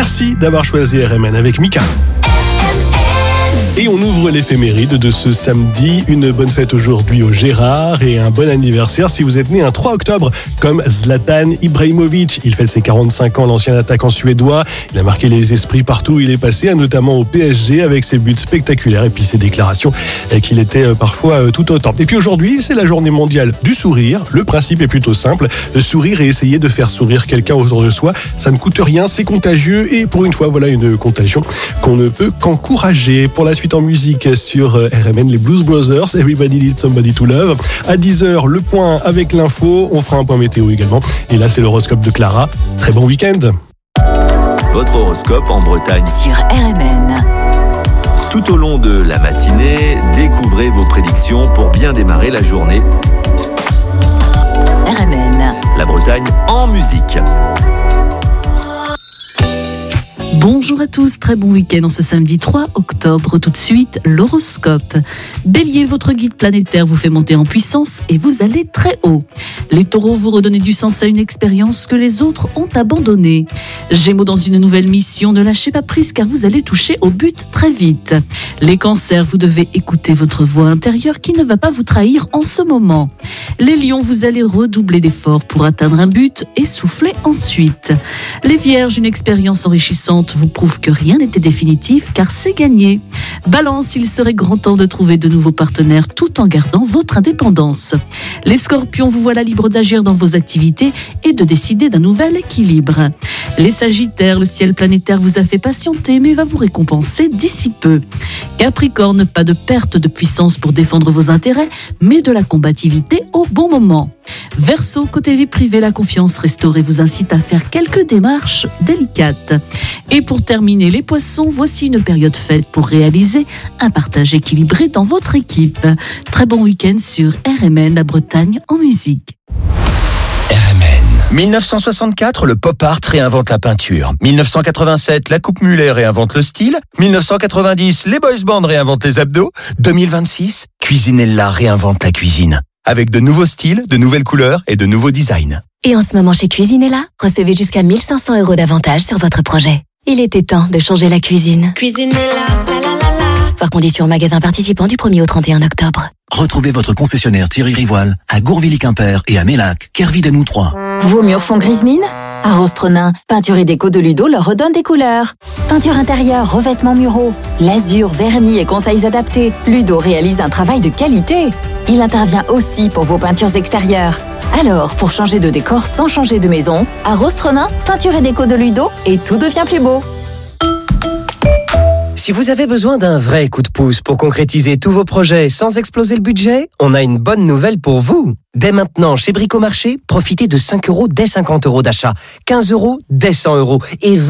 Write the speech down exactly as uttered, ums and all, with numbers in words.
Merci d'avoir choisi R M N avec Mika. Et on ouvre l'éphéméride de ce samedi. Une bonne fête aujourd'hui au Gérard et un bon anniversaire si vous êtes né un trois octobre comme Zlatan Ibrahimovic. Il fête ses quarante-cinq ans, l'ancien attaquant suédois. Il a marqué les esprits partout où il est passé, notamment au P S G avec ses buts spectaculaires et puis ses déclarations qu'il était parfois tout autant. Et puis aujourd'hui, c'est la journée mondiale du sourire. Le principe est plutôt simple. Sourire et essayer de faire sourire quelqu'un autour de soi. Ça ne coûte rien, c'est contagieux et pour une fois, voilà une contagion qu'on ne peut qu'encourager. Pour la suite en musique sur R M N, les Blues Brothers, Everybody Needs Somebody to Love. À dix heures, le point avec l'info. On fera un point météo également. Et là, c'est l'horoscope de Clara. Très bon week-end. Votre horoscope en Bretagne. Sur R M N. Tout au long de la matinée, découvrez vos prédictions pour bien démarrer la journée. R M N. La Bretagne en musique. Bonjour à tous, très bon week-end en ce samedi trois octobre. Tout de suite, l'horoscope. Bélier, votre guide planétaire vous fait monter en puissance et vous allez très haut. Les taureaux, vous redonnez du sens à une expérience que les autres ont abandonnée. Gémeaux, dans une nouvelle mission, ne lâchez pas prise car vous allez toucher au but très vite. Les cancers, vous devez écouter votre voix intérieure qui ne va pas vous trahir en ce moment. Les lions, vous allez redoubler d'efforts pour atteindre un but et souffler ensuite. Les vierges, une expérience enrichissante vous prouve que rien n'était définitif car c'est gagné. Balance, il serait grand temps de trouver de nouveaux partenaires tout en gardant votre indépendance. Les scorpions, vous voilà libre d'agir dans vos activités et de décider d'un nouvel équilibre. Les sagittaires, le ciel planétaire vous a fait patienter mais va vous récompenser d'ici peu. Capricorne, pas de perte de puissance pour défendre vos intérêts mais de la combativité au bon moment. Verseau, côté vie privée, la confiance restaurée vous incite à faire quelques démarches délicates. Et pour terminer, les poissons, voici une période faite pour réaliser un partage équilibré dans votre équipe. Très bon week-end sur R M N, la Bretagne en musique. R M N. mille neuf cent soixante-quatre, le pop art réinvente la peinture. mille neuf cent quatre-vingt-sept, la coupe mulet réinvente le style. mille neuf cent quatre-vingt-dix, les boys bands réinventent les abdos. deux mille vingt-six, Cuisinella réinvente la cuisine. Avec de nouveaux styles, de nouvelles couleurs et de nouveaux designs. Et en ce moment chez Cuisinella, recevez jusqu'à mille cinq cents euros d'avantage sur votre projet. Il était temps de changer la cuisine. Cuisinella, la la la la. Voir conditions en magasin participant du premier au trente et un octobre. Retrouvez votre concessionnaire Thierry Rivoal à Gourvilly-Quimper et à Mélac, Kerviden trois. Vos murs font grise mine ? À Rostronin, Peinture et Déco de Ludo leur redonne des couleurs. Peinture intérieure, revêtements muraux, lasure, vernis et conseils adaptés. Ludo réalise un travail de qualité. Il intervient aussi pour vos peintures extérieures. Alors, pour changer de décor sans changer de maison, à Rostronin, Peinture et Déco de Ludo et tout devient plus beau. Si vous avez besoin d'un vrai coup de pouce pour concrétiser tous vos projets sans exploser le budget, on a une bonne nouvelle pour vous. Dès maintenant, chez Bricomarché, profitez de cinq euros dès cinquante euros d'achat, quinze euros dès cent euros et